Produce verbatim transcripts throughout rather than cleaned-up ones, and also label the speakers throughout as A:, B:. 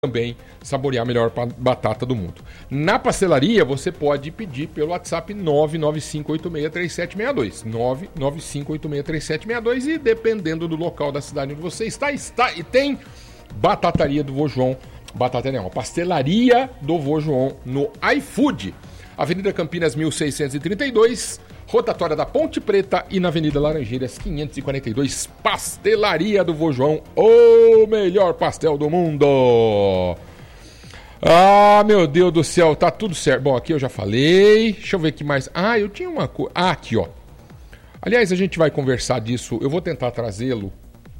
A: também saborear a melhor batata do mundo. Na pastelaria, você pode pedir pelo WhatsApp nove nove cinco oito seis três sete seis dois. nove nove cinco oito seis três sete seis dois e dependendo do local da cidade onde você está, está e tem batataria do Vô João, batataria não, pastelaria do Vô João no iFood. Avenida Campinas mil seiscentos e trinta e dois, rotatória da Ponte Preta e na Avenida Laranjeiras quinhentos e quarenta e dois, pastelaria do Vô João, o melhor pastel do mundo. Ah, meu Deus do céu, tá tudo certo. Bom, aqui eu já falei, deixa eu ver aqui mais. Ah, eu tinha uma coisa, ah, aqui ó. Aliás, a gente vai conversar disso, eu vou tentar trazê-lo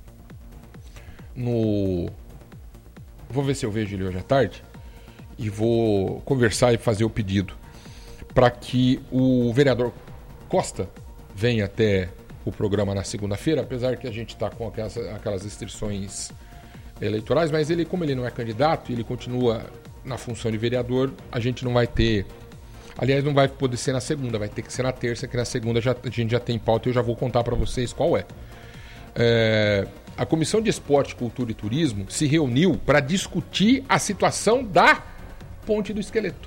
A: no... Vou ver se eu vejo ele hoje à tarde e vou conversar e fazer o pedido para que o vereador Costa venha até o programa na segunda-feira, apesar que a gente está com aquelas, aquelas restrições eleitorais, mas ele, como ele não é candidato e ele continua na função de vereador, a gente não vai ter... Aliás, não vai poder ser na segunda, vai ter que ser na terça, que na segunda já, a gente já tem pauta e eu já vou contar para vocês qual é. é. A Comissão de Esporte, Cultura e Turismo se reuniu para discutir a situação da Ponte do Esqueleto.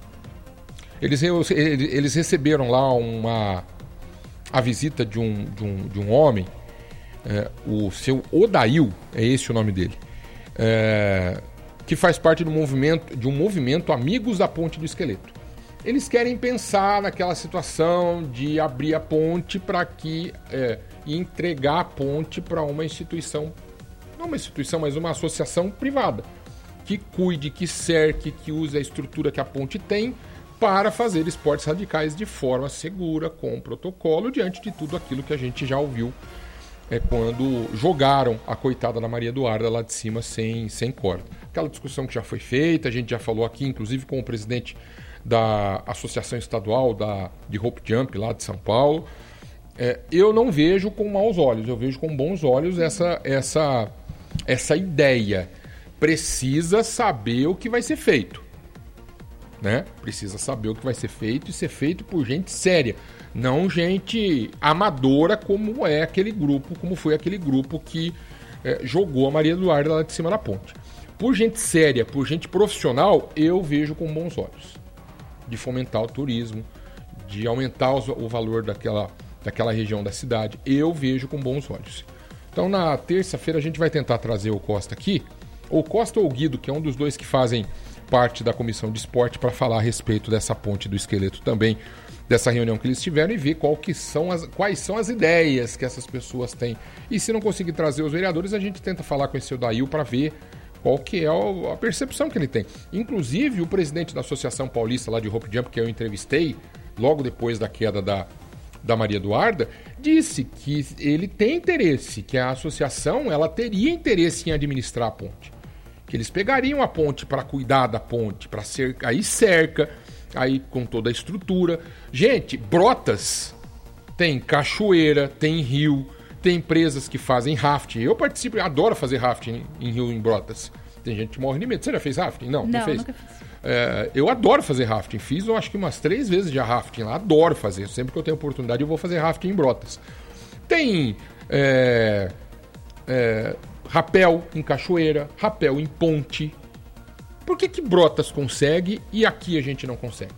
A: Eles, eles receberam lá uma, a visita de um, de um, de um homem, é, o seu Odail, é esse o nome dele, é, que faz parte do movimento, de um movimento Amigos da Ponte do Esqueleto. Eles querem pensar naquela situação de abrir a ponte para que... É, e entregar a ponte para uma instituição, não uma instituição, mas uma associação privada, que cuide, que cerque, que use a estrutura que a ponte tem para fazer esportes radicais de forma segura, com protocolo, diante de tudo aquilo que a gente já ouviu é, quando jogaram a coitada da Maria Eduarda lá de cima sem, sem corda. Aquela discussão que já foi feita, a gente já falou aqui, inclusive com o presidente da Associação Estadual da, de Hope Jump lá de São Paulo. É, eu não vejo com maus olhos, eu vejo com bons olhos essa, essa, essa ideia. Precisa saber o que vai ser feito, né? Precisa saber o que vai ser feito e ser feito por gente séria, não gente amadora como é aquele grupo, como foi aquele grupo que é, jogou a Maria Eduarda lá de cima da ponte. Por gente séria, por gente profissional, eu vejo com bons olhos. De fomentar o turismo, de aumentar o, o valor daquela... daquela região da cidade, eu vejo com bons olhos. Então, na terça-feira, a gente vai tentar trazer o Costa aqui, ou Costa ou o Guido, que é um dos dois que fazem parte da comissão de esporte, para falar a respeito dessa ponte do esqueleto também, dessa reunião que eles tiveram, e ver qual que são as, quais são as ideias que essas pessoas têm. E se não conseguir trazer os vereadores, a gente tenta falar com esse Odail para ver qual que é a percepção que ele tem. Inclusive, o presidente da Associação Paulista lá de Hope Jump, que eu entrevistei, logo depois da queda da da Maria Eduarda, disse que ele tem interesse, que a associação ela teria interesse em administrar a ponte. Que eles pegariam a ponte para cuidar da ponte, para cercar, aí cerca, aí com toda a estrutura. Gente, Brotas tem cachoeira, tem rio, tem empresas que fazem rafting. Eu participo, eu adoro fazer rafting em, em rio, em Brotas. Tem gente que morre de medo. Você já fez rafting? Não, não, não fez? Nunca fiz. É, eu adoro fazer rafting, fiz eu acho que umas três vezes já rafting lá, adoro fazer, sempre que eu tenho oportunidade eu vou fazer rafting em Brotas. Tem é, é, rapel em cachoeira, rapel em ponte. Por que que Brotas consegue e aqui a gente não consegue?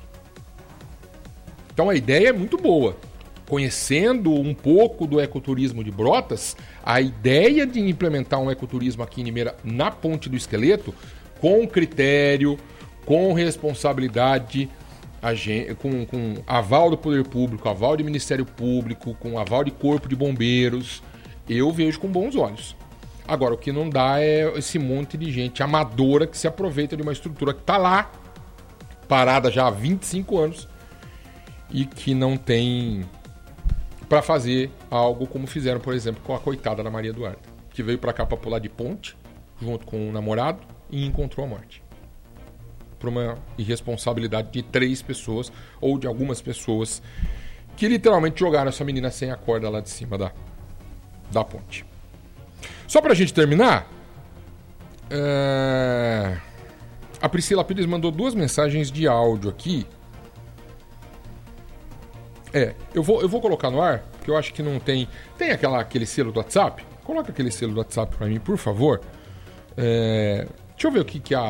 A: Então a ideia é muito boa. Conhecendo um pouco do ecoturismo de Brotas, a ideia de implementar um ecoturismo aqui em Limeira na Ponte do Esqueleto, com critério, com responsabilidade, com, com aval do poder público, aval do Ministério Público, com aval de corpo de bombeiros, eu vejo com bons olhos. Agora, o que não dá é esse monte de gente amadora que se aproveita de uma estrutura que está lá, parada já há vinte e cinco anos, e que não tem para fazer algo como fizeram, por exemplo, com a coitada da Maria Eduarda, que veio para cá para pular de ponte, junto com o namorado, e encontrou a morte. Por uma irresponsabilidade de três pessoas, ou de algumas pessoas, que literalmente jogaram essa menina sem a corda lá de cima da, da ponte. Só pra gente terminar, é... a Priscila Pires mandou duas mensagens de áudio aqui. É, eu vou, eu vou colocar no ar, porque eu acho que não tem... Tem aquela, aquele selo do WhatsApp? Coloca aquele selo do WhatsApp pra mim, por favor. É... Deixa eu ver o que, que a